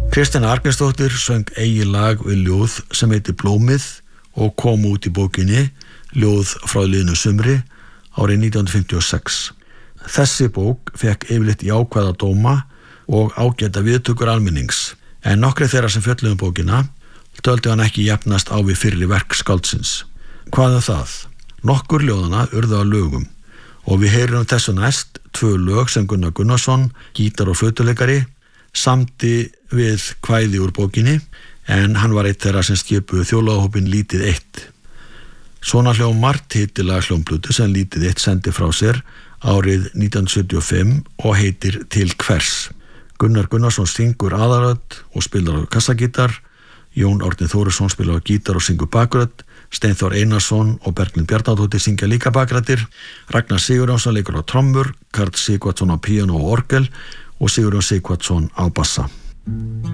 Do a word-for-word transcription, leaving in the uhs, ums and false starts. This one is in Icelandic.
Kristjana Arngrímsdóttir söng eigið lag við ljóð sem heitir Blómið og kom út í bókinni Ljóð frá liðnu sumri árið nítján hundruð fimmtíu og sex. Þessi bók fekk yfirleitt jákvæða dóma og ágæta viðtökur almennings, en nokkrir þeirra sem fjölluðu um bókina töldu hann ekki jafnast á við fyrri verk skáldsins. Hvað um það? Nokkur ljóðana urðu að lögum og við heyrum þessu næst tvö lög sem Gunnar Gunnarsson, gítar- og flautuleikari, samdi við kvæði úr bókinni, en hann var eitt þeirra sem skipuðu þjóðlagahópinn Lítið eitt. Svona hljómar titilaga hljómplötu sem Lítið eitt sendi frá sér árið nítján hundruð sjötíu og fimm og heitir Til hvers. Gunnar Gunnarsson syngur aðalrödd og spilar á kassagítar, Jón Árni Þórisson spilar á gítar og syngur bakrödd, Steinþór Einarsson og Berglind Bjarnadóttir syngja líka bakrættir, Ragnar Sigurjónsson leikur á trommur, Karl Sigvardsson á píanó og orgel og Sigurjón Sigvardsson á bassa.